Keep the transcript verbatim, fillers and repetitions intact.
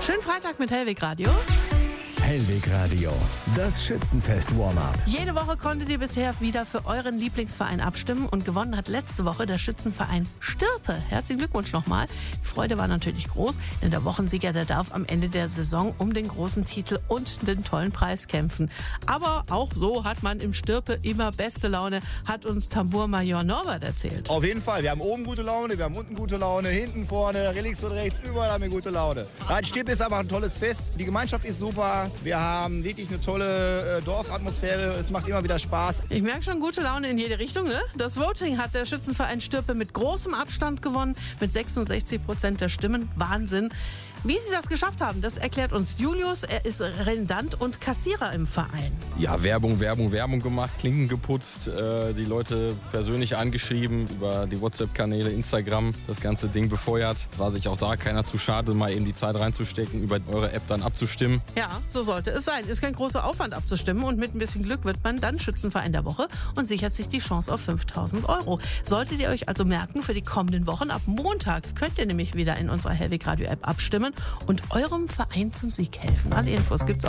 Schönen Freitag mit Hellweg Radio. Hellweg Radio, das Schützenfest-Warm-up. Jede Woche konntet ihr bisher wieder für euren Lieblingsverein abstimmen und gewonnen hat letzte Woche der Schützenverein Stürpe. Herzlichen Glückwunsch nochmal. Die Freude war natürlich groß, denn der Wochensieger, der darf am Ende der Saison um den großen Titel und den tollen Preis kämpfen. Aber auch so hat man im Stürpe immer beste Laune, hat uns Tambourmajor Norbert erzählt. Auf jeden Fall. Wir haben oben gute Laune, wir haben unten gute Laune, hinten, vorne, links und rechts, überall haben wir gute Laune. Ja, Stürpe ist aber ein tolles Fest. Die Gemeinschaft ist super. Wir haben wirklich eine tolle äh, Dorfatmosphäre. Es macht immer wieder Spaß. Ich merke schon gute Laune in jede Richtung, ne? Das Voting hat der Schützenverein Stürpe mit großem Abstand gewonnen, mit sechsundsechzig Prozent der Stimmen. Wahnsinn. Wie sie das geschafft haben, das erklärt uns Julius. Er ist Rendant und Kassierer im Verein. Ja, Werbung, Werbung, Werbung gemacht, Klinken geputzt, äh, die Leute persönlich angeschrieben, über die WhatsApp-Kanäle, Instagram, das ganze Ding befeuert. War sich auch da keiner zu schade, mal eben die Zeit reinzustecken, über eure App dann abzustimmen. Ja, so sollte es sein. Ist kein großer Aufwand abzustimmen und mit ein bisschen Glück wird man dann Schützenverein der Woche und sichert sich die Chance auf fünftausend Euro. Solltet ihr euch also merken, für die kommenden Wochen, ab Montag könnt ihr nämlich wieder in unserer Hellweg Radio App abstimmen und eurem Verein zum Sieg helfen. Alle Infos gibt's auf